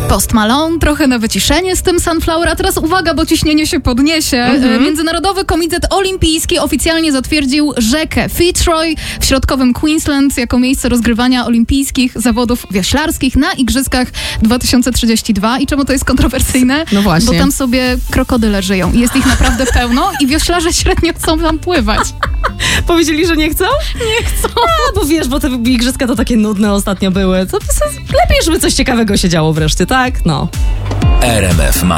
Post Malone, trochę na wyciszenie z tym Sunflower, a teraz uwaga, bo ciśnienie się podniesie. Międzynarodowy Komitet Olimpijski oficjalnie zatwierdził rzekę Fitzroy w środkowym Queensland jako miejsce rozgrywania olimpijskich zawodów wioślarskich na Igrzyskach 2032. I czemu to jest kontrowersyjne? No właśnie. Bo tam sobie krokodyle żyją i jest ich naprawdę pełno i wioślarze średnio chcą tam pływać. Powiedzieli, że nie chcą? Nie chcą. Bo wiesz, bo te igrzyska to takie nudne ostatnio były. Lepiej, żeby coś ciekawego się działo wreszcie, tak? No. RMF